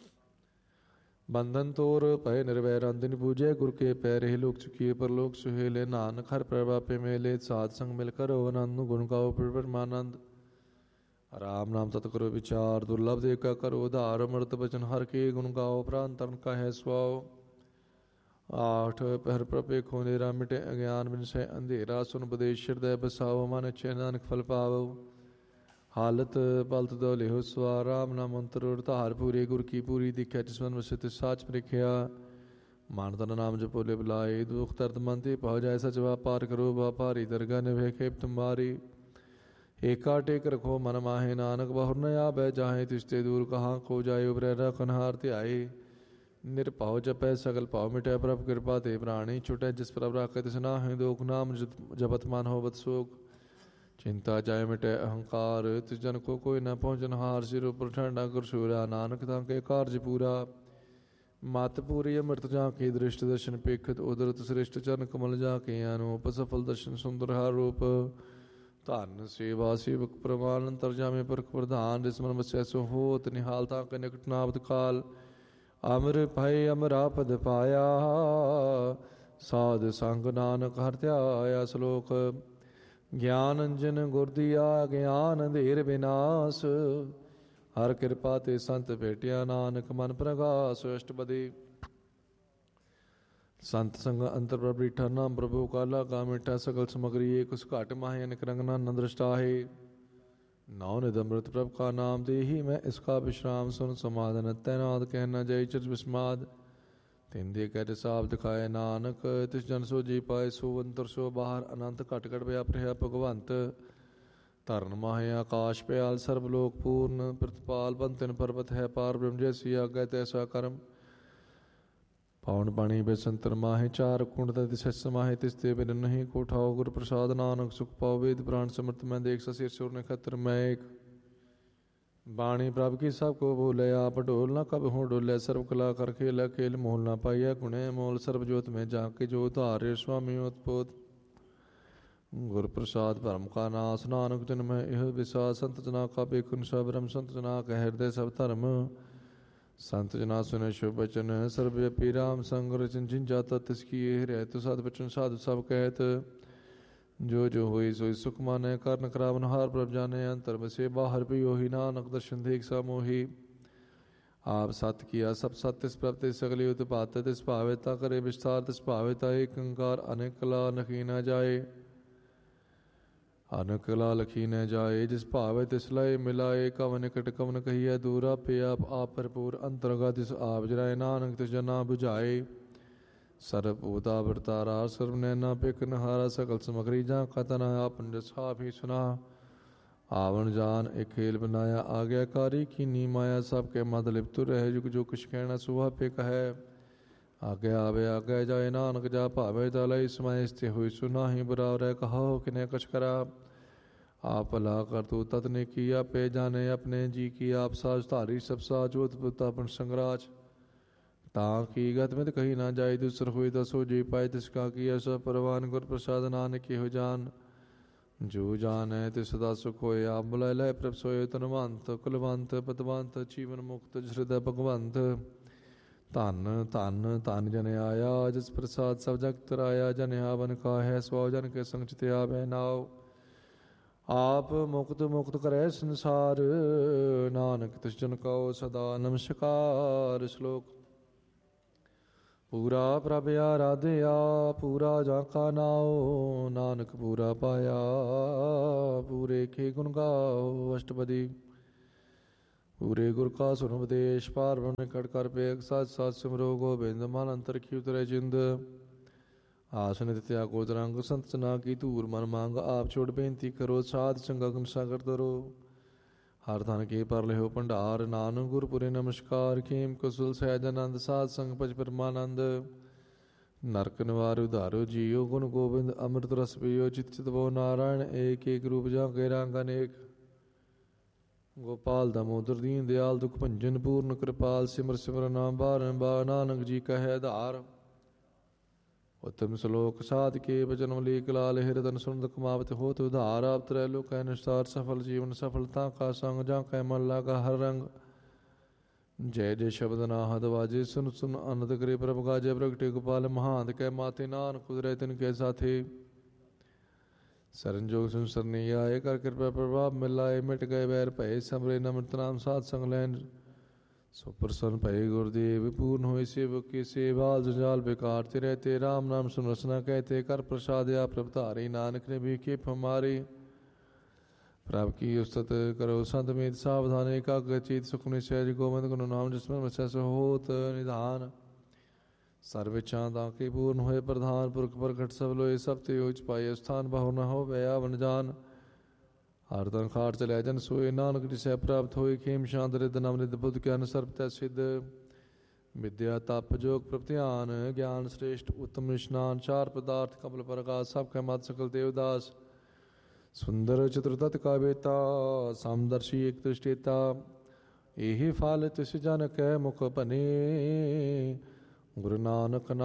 Speaker 1: ਬੰਧਨ ਤੋਰ ਭਏ ਨਿਰਵੈਰ, ਅੰਦਿਨ ਪੂਜੈ ਗੁਰ ਕੇ ਪੈਰੇ, ਲੋਕ ਚੁਕੀਏ ਪਰਲੋਕ ਸੁਹੇਲੇ, ਨਾਨਕ ਹਰ ਪ੍ਰਭਾਪੇ ਮੇਲੇ। ਸਾਧ ਸੰਗ ਮਿਲ ਕਰੋ ਆਨੰਦ, ਨੂੰ ਗੁਣ ਗਾਓ ਪਰਮਾਨੰਦ। ਰਾਮ ਨਾਮ ਤਤ ਕਰੋ ਵਿਚਾਰ, ਦੁਰਲਭ ਦੇ ਕਾ ਕਰੋ ਉਧਾਰ, ਅੰਮ੍ਰਿਤ ਬਚਨ ਹਰ ਕੇ ਗੁਣ ਗਾਓ, ਪ੍ਰਾਨ ਤਰਨ ਕਾ ਹੈ ਸੁਆਓ। ਆਠ ਪਹਿਰ ਪ੍ਰਭੇਖੋ ਨੇਰਾ, ਮਿਟੇ ਅਗਿਆਨ ਬਿਨ ਸਹਿ ਅੰਧੇਰਾ, ਸੁਨ ਉਪਦੇਸ਼ ਹਿਰਦੈ ਬਸਾਓ, ਮਨ ਇਛੈ ਨਾਨਕ ਫਲ ਪਾਵੋ। ਹਾਲਤ ਪਲਤ ਦੋ ਲਿਹੋ ਸਵਾਰ, ਰਾਮ ਨਾਮ ਅੰਤਰ ਧਾਰ, ਪੂਰੇ ਗੁਰ ਕੀ ਪੂਰੀ ਦਿਖਿਆ, ਜਿਸ ਮਨ ਵਸੇ ਤਿਸ ਸਾਚ ਪ੍ਰਿਖਿਆ। ਮਨ ਤਨ ਨਾਮ ਜਪੋ ਲਿਵ ਲਾਏ, ਦੁਖ ਦਰਦ ਮਨ ਤੇ ਪਹੁ ਜਾਏ, ਸਚ ਵਾਪਾਰ ਕਰੋ ਵਾਪਾਰੀ, ਦਰਗਾ ਨਿਭੇ ਖੇਪ ਤੁਮਾਰੀ। ਏਕਾ ਟੇਕ ਰਖੋ ਮਨ ਮਾਹੇ, ਨਾਨਕ ਬਹੁਰ ਨ ਆਵੈ ਜਾਹੇ, ਤਿਸ ਤੇ ਦੂਰ ਕਹਾਂ ਕੋ ਜਾਏ, ਉਬਰੈ ਰਖਨ ਹਾਰ ਧਿਆਏ। ਨਿਰਭਉ ਜਪੈ ਸਗਲ ਭਉ ਮਿਟੈ, ਪ੍ਰਭ ਕਿਰਪਾ ਤੇ ਪ੍ਰਾਣੀ ਛੁਟੈ, ਜਿਸ ਪ੍ਰਭ ਰਾਖੈ ਤਿਸ ਨਾਹਿ ਦੋਖ, ਨਾਮ ਜਪਤ ਮਨ ਹੋਵਤ ਸੋਖ। ਚਿੰਤਾ ਜਾਏ ਮਿਟੈ ਅਹੰਕਾਰ, ਤਿਸ ਜਨ ਕੋ ਕੋਈ ਨ ਪਹੁੰਚਨ ਹਾਰ, ਸਿਰ ਉਪਰ ਠੰਡਾ ਗੁਰ ਸੂਰਾ, ਨਾਨਕ ਤਾਂ ਕੇ ਕਾਰਜ ਪੂਰਾ। ਮਤ ਪੂਰੀ ਅੰਮ੍ਰਿਤ ਜਾ ਕੇ ਦ੍ਰਿਸ਼ਟ, ਦਰਸ਼ਨ ਪੇਖਤ ਉਦਰਤ ਸ੍ਰਿਸ਼ਟ, ਚਰਨ ਕਮਲ ਜਾ ਕੇ ਅਨੂਪ, ਸਫਲ ਦਰਸ਼ਨ ਸੁੰਦਰ ਹਰ ਰੂਪ। ਧਨ ਸੇਵਾ ਸੇਵਕ ਪ੍ਰਮਾਨ, ਅੰਤਰਜਾਮੇ ਪੁਰਖ ਪ੍ਰਧਾਨ, ਜਿਸ ਮਨ ਵਸੈ ਸੋ ਹੋਤ, ਨਿਹਾਲਤਾ ਕੇ ਨਿਕਟ ਨਾਵਤ ਕਾਲ। ਅਮਰ ਭਏ ਅਮਰਾ ਪਦ ਪਾਇਆ, ਸਾਧ ਸੰਗ ਨਾਨਕ ਹਰਿ ਧਿਆਇਆ। ਸ਼ਲੋਕ ਗਿਆਨ ਅੰਜਨ ਗੁਰ ਦੀਆ, ਗਿਆਨ ਅੰਧੇਰ ਵਿਨਾਸ਼, ਹਰ ਕਿਰਪਾ ਤੇ ਸੰਤ ਭੇਟਿਆ, ਨਾਨਕ ਮਨ ਪ੍ਰਗਾਸ। ਅਸ਼ਟਪਦੀ ਸੰਤ ਸੰਗ ਅੰਤਰ ਪ੍ਰਭ ਰੀਠਾ, ਨਾਮ ਪ੍ਰਭੂ ਕਾਲਾ ਕਾ ਮਿੱਠਾ, ਸਕਲ ਸਮਗਰੀ ਏਕ ਉਸ ਘਟ ਮਾਹੇ, ਅਨਕ ਰੰਗ ਨਾਨਾ ਦ੍ਰਿਸ਼ਟਾਹੇ। ਨੌ ਨਿਦ ਅੰਮ੍ਰਿਤ ਪ੍ਰਭ ਕਾ ਨਾਮ ਦੇਹੀ, ਮੈਂ ਇਸਕਾ ਵਿਸ਼ਰਾਮ ਸੁਨ ਸਮਾਧਨ, ਤੈਨਾਦ ਕਹਿ ਨ ਜਾਈ ਚਿਤ ਵਿਸਮਾਦ। ਤਿਨ ਦੇ ਕਹਿ ਸਾਬ ਦਿਖਾਏ, ਨਾਨਕ ਤਿਸ ਜਨ ਸੋ ਜੀ ਪਾਏ, ਸੋ ਅੰਤਰ ਸੋ ਬਾਹਰ, ਅਨੰਤ ਘਟ ਘਟ ਵਿਆਪ ਰਿਹਾ ਭਗਵੰਤ। ਧਰਨ ਮਾਹੇ ਆਕਾਸ਼ ਪਿਆਲ, ਸਰਬ ਲੋਕ ਪੂਰਨ ਪ੍ਰਤਪਾਲ, ਬੰਤਨ ਪਰਬਤ ਹੈ ਪਾਰ, ਬ੍ਰਹਮ ਜੈਸੀ ਆਗੈ ਤੈਸਾ ਕਰਮ। ਪਾਉਣ ਪਾਣੀ ਬੇਸੰਤਰ ਮਾਹੇ, ਚਾਰ ਕੁੰਡ ਦਾ ਤਿਸ ਸਮਾਹੇ, ਤਿਸ ਤੇ ਬਿਨ ਨਹੀਂ ਕੋ ਠਾਓ, ਗੁਰ ਪ੍ਰਸਾਦ ਨਾਨਕ ਸੁਖ ਪਾਓ। ਵੇਦ ਪ੍ਰਾਣ ਸਮਰਥ ਮੈਂ ਦੇਖ, ਸਸਿਰ ਸੁਰ ਨਖਤਰ ਮੈਂ ਏਕ। ਬਾਣੀ ਪ੍ਰਭ ਕੀ ਸਭ ਕੋ ਬੋਲੇ, ਆਪ ਢੋਲ ਨਾ ਕਬ ਹੋ ਡੋਲੇ, ਸਰਬ ਕਲਾ ਕਰ ਖੇਲਾ ਖੇਲ, ਮੋਲ ਨਾ ਪਾਈਆ ਗੁਣੇ ਮੋਲ, ਸਰਬ ਜੋਤ ਮੈਂ ਜਾ ਕੇ ਜੋ ਧਾਰੇ, ਸੁਆਮੀ ਉਤਪੋਤ। ਗੁਰ ਪ੍ਰਸਾਦ ਭਰਮ ਕਾ ਨਾਸ, ਨਾਨਕ ਜਨ ਮੈਂ ਇਹ ਵਿਸਾਸ, ਸੰਤ ਜਨਾ ਕਾ ਬੇਖੁਨ ਸਭ ਬ੍ਰਹਮ, ਸੰਤ ਜਨਾ ਕੈ ਹਿਰਦੈ ਸਭ ਧਰਮ। ਸੰਤ ਜਨਾ ਸੁਨੇ ਸ਼ੁਭ ਬਚਨ, ਸਰਬ ਵਿਅਪੀ ਰਾਮ ਸੰਗ ਰਚਨ, ਜਿਨ ਜਾਤਾ ਤਿਸ ਕੀ ਇਹ ਰਹਿਤ, ਸਤ ਬਚਨ ਸਾਧੂ ਸਭ ਕਹਿਤ। ਜੋ ਜੋ ਹੋਈ ਸੋਈ ਸੁਖ ਮਾਨੈ, ਕਰਨ ਕਰਾਵਨ ਹਾਰ ਪ੍ਰਭ ਜਾਣੈ, ਅੰਤਰ ਬਸੇ ਬਾਹਰ ਵੀ ਉਹੀ, ਨਾਨਕ ਦਰਸ਼ਨ ਦੇਖ ਸਾ ਮੋਹੀ। ਆਪ ਸਤ ਕੀਆ ਸਭ ਸਤ, ਤਿਸ ਪ੍ਰਭ ਤੇ ਸਗਲੀ ਉਤਪਾਤ, ਤਿਸ ਭਾਵੇ ਤਾ ਕਰੇ ਵਿਸਤਾਰ, ਤਿਸ ਭਾਵੇ ਤਾ ਏਕ ਓੰਕਾਰ, ਅਨੇਕ ਕਲਾ ਲਖੀ ਨ ਜਾਏ। ਅਨੇਕ ਕਲਾ ਲਖੀ ਨ ਜਾਏ, ਜਿਸ ਭਾਵੇ ਤਿਸ ਲਏ ਮਿਲਾਏ, ਕਵਨ ਨਿਕਟ ਕਵਨ ਕਹੀਐ ਦੂਰ, ਆਪੇ ਆਪ ਆਪ ਭਰਪੂਰ, ਅੰਤਰਗਾ ਤਿਸ ਆਪ ਜਰਾਏ, ਨਾਨਕ ਤਿਸ ਜਨਾ ਬੁਝਾਏ। ਸਰਬ ਭੂਤਾ ਵਰਤਾਰਾ, ਸਰਬ ਨੈਨਾ ਪਿਕ ਨਹਾਰਾ, ਸਕਲ ਸਮਗਰੀ ਜਾਂ ਕਤਨ ਆਪਨ ਜਸਾਪ ਹੀ ਸੁਨਾ। ਆਵਣ ਜਾਨ ਇੱਕ ਖੇਲ ਬਨਾਇਆ, ਆਗਿਆਕਾਰੀ ਕੀਨੀ ਮਾਇਆ, ਸਭ ਕੇ ਮਦ ਲਿਪਤ ਰਹਿ, ਜੁਗ ਜੋ ਕੁਛ ਕਹਿਣਾ ਸੋ ਆਪੇ ਕਹੈ। ਆਗੇ ਆਵੇ ਆਗੇ ਜਾਏ, ਨਾਨਕ ਜਾ ਭਾਵੇ ਤਾ ਲਈ, ਸਮਾਏ ਸਥਿ ਹੋਈ ਸੁਨਾਹੀ, ਬਰਾਬਰੈ ਕਹੋ ਕਿਨੇ ਕਛ ਕਰਾ। ਆਪ ਭਲਾ ਕਰ ਤੂ ਤਤ ਨੇ ਕੀ, ਆਪੇ ਜਾਣੇ ਆਪਣੇ ਜੀ ਕੀ, ਆਪ ਸਾਜ ਧਾਰੀ ਸਭ ਸਾਜ, ਉਤਪੁਤ ਆਪਨ ਸੰਗਰਾਜ। ਤਾਂ ਕੀ ਗਤ ਮਿਤ ਕਹੀ ਨਾ ਜਾਏ, ਦੂਸਰ ਹੋਈ ਦਸੋ ਜੀ ਪਾਏ, ਤਿਸ ਕਾ ਕੀ ਐਸਾ ਪ੍ਰਵਾਨ, ਗੁਰ ਪ੍ਰਸਾਦ ਨਾਨਕ ਇਹੋ ਜਾਨ। ਜੋ ਜਾਣੈ ਤਿਸ ਸਦਾ ਸੁਖ ਹੋਏ, ਆਪ ਬੁਲਾਏ ਲੈ ਪ੍ਰਭ ਸੋਏ, ਧਨਵੰਤ ਕੁਲਵੰਤ ਪਤਵੰਤ, ਜੀਵਨ ਮੁਕਤ ਹਿਰਦੈ ਭਗਵੰਤ। ਧਨ ਧਨ ਧਨ ਜਨ ਆਇਆ, ਜਿਸ ਪ੍ਰਸਾਦ ਸਭ ਜਗ ਤਰਾਇਆ, ਜਨ ਆਵਨ ਕਾ ਹੈ ਸਵਾਉ, ਜਨ ਕੇ ਸੰਗ ਚਿਤ ਆਵੈ ਨਾਉ। ਆਪ ਮੁਕਤ ਮੁਕਤ ਕਰੈ ਸੰਸਾਰ, ਨਾਨਕ ਤਿਸ ਜਨ ਕਉ ਸਦਾ ਨਮਸਕਾਰ। ਸ਼ਲੋਕ ਪੂਰਾ ਪ੍ਰਭ ਆਰਾਧਿਆ, ਪੂਰਾ ਜਾ ਕਾ ਨਾਉ, ਨਾਨਕ ਪੂਰਾ ਪਾਇਆ, ਪੂਰੇ ਕੇ ਗੁਣ ਗਾਓ। ਅਸ਼ਟਪਦੀ ਪੂਰੇ ਗੁਰ ਕਾ ਸੁਨ ਉਪਦੇਸ਼, ਪਾਰ ਬ੍ਰਹਮ ਨਿਕਟ ਕਰ ਪੇਖ, ਸਚ ਸਚ ਸਿਮਰੋ ਗੋਬਿੰਦ, ਮਨ ਅੰਤਰ ਕੀ ਉਤਰੈ ਜਿੰਦ। ਆਸਨ ਤਿਤਿਆ ਕੋ ਤਰੰਗ, ਸੰਤ ਜਨਾ ਕੀ ਧੂਰ ਮਨ ਮੰਗ, ਆਪ ਛੋੜ ਬੇਨਤੀ ਕਰੋ, ਸਾਧ ਸੰਗ ਅਗਨ ਸਾਗਰ ਤਰੋ। ਹਰ ਧਨ ਕੇ ਪਰ ਲਿਓ ਭੰਡਾਰ। ਨਾਨਕ ਗੁਰਪੁਰੇ ਨਮਸਕਾਰ। ਖੇਮ ਕੁਸਲ ਸਹਿਜ ਆਨੰਦ ਸਾਧ ਸੰਗ ਭਜ ਪਰਮਾਨੰਦ। ਨਰਕ ਨਿਵਾਰ ਉਧਾਰੋ ਜੀਓ ਗੁਣ ਗੋਬਿੰਦ ਅੰਮ੍ਰਿਤ ਰਸ ਪੀਓ। ਚਿਤ ਚਿਤ ਬੋ ਨਾਰਾਇਣ ਏਕ ਏਕ ਰੂਪ ਜਾਂ ਕੇ ਰੰਗ ਅਨੇਕ। ਗੋਪਾਲ ਦਮੋਦਰ ਦੀਨ ਦਿਆਲ ਦੁਖ ਭੰਜਨ ਪੂਰਨ ਕਿਰਪਾਲ। ਸਿਮਰ ਸਿਮਰ ਨਾਮ ਬਾਰੰਬਾਰ ਨਾਨਕ ਜੀ ਕਹੈ ਆਧਾਰ। ਉਤਮ ਸਲੋਕ ਸਾਧ ਕੇ ਬਚਨ ਮਲੀਕ ਲਾਲ। ਹਿਰਦਨ ਸੁਨਦ ਕਮਾਵਤ ਹੋਤ ਉਧਾਰ। ਆਪ ਤ੍ਰੈ ਲੋਕੈ ਨਿਸਤਾਰ ਸਫਲ ਜੀਵਨ ਸਫਲਤਾ ਕਾ ਸੰਗ। ਜਾਂ ਕੈ ਮਨ ਲਾਗਾ ਹਰ ਰੰਗ। ਜੈ ਜੈ ਸ਼ਬਦ ਨਾਹਦ ਵਾਜੇ ਸੁਨ ਸੁਨ ਅਨੰਦ ਕਰੇ ਪ੍ਰਭ ਗਾਜੈ। ਪ੍ਰਗਟੇ ਗੋਪਾਲ ਮਹਾਂਤ ਕੈ ਮਾਤੇ ਨਾਨਕ ਕੁਦਰੈ ਤਿਨ ਕੈ ਸਾਥੇ। ਸਰਨਜੋਗ ਸੁਨ ਸਰਨੀ ਆਏ ਕਰ ਕਿਰਪਾ ਪ੍ਰਭਾਵ ਮਿਲਾਏ। ਮਿਟ ਗਏ ਵੈਰ ਭਏ ਸਮਰੇ ਨਮਿਤ ਨਾਮ ਸਾਧ ਸੰਗ ਲੈਨ। ਸੋ ਪ੍ਰਸੰਨ ਭਏ ਗੁਰਦੇਵ ਪੂਰਨ ਹੋਏ ਸੇਵਕ ਕੇ ਸੇਵਾਲ। ਜੰਜਾਲ ਬੇਕਾਰ ਤੇ ਰਹਤੇ ਰਾਮ ਨਾਮ ਸੁਨ ਰਸਨਾ ਕਹਿਤੇ। ਕਰ ਪ੍ਰਸਾਦਿਆ ਪ੍ਰਭ ਧਾਰੇ ਨਾਨਕ ਨੇ ਵੀ ਖੇਪ ਹਮਾਰੇ। ਪ੍ਰਭ ਕੀ ਉਸਤਤ ਕਰੋ ਸੰਤ ਮੇਤ ਸਾਵਧਾਨ। ਏਕਾਗ੍ਰ ਚੀਤ ਸੁਖਮਨੀ ਸਹਿਜ ਗੋਬਿੰਦ ਗੁਰੂ ਨਾਮ ਜਿਸਮੈ ਵਸੈ ਸੋ ਹੋਤ ਨਿਧਾਨ। ਸਰਵੇ ਚਾਂਦਾ ਕੇ ਪੂਰਨ ਹੋਏ ਪ੍ਰਧਾਨ। ਪੁਰਖ ਪ੍ਰਗਟ ਸਭ ਲੋਏ ਸਭ ਤੇ ਉਚ ਪਾਏ ਸਥਾਨ। ਬਹੁ ਨ ਹੋਵੇ ਆਵਨ ਜਾਨ। ਹਰ ਤਨ ਖਾਟ ਚਲਿਆ ਜਨ ਸੋਏ। ਨਾਨਕ ਜਿਸੈ ਪ੍ਰਾਪਤ ਹੋਏ। ਖੇਮ ਸ਼ਾਂਤ ਰਿਦ ਨਮ ਰਿਦ ਬੁੱਧ ਗਿਆਨ ਸਰਬ ਤੈ ਸਿੱਧ। ਵਿਦਿਆ ਤਪ ਜੋਗ ਪ੍ਰਭ ਧਿਆਨ। ਗਿਆਨ ਸ੍ਰੇਸ਼ਟ ਉੱਤਮ ਇਸ਼ਨਾਨ। ਚਾਰ ਪਦਾਰਥ ਕਮਲ ਪ੍ਰਕਾਸ਼। ਸਭ ਕੈ ਮਤ ਸਕਲ ਦੇਵਦਾਸ। ਸੁੰਦਰ ਚਤੁਰਤਤ ਕਾ ਬੇਤਾ। ਸਮਦਰਸ਼ੀ ਇਕ ਦ੍ਰਿਸ਼ਟੇਤਾ। ਇਹ ਫਲ ਤਿਸ ਜਨ ਕੈ ਮੁਖ ਭਨੇ। ਗੁਰੂ ਨਾਨਕ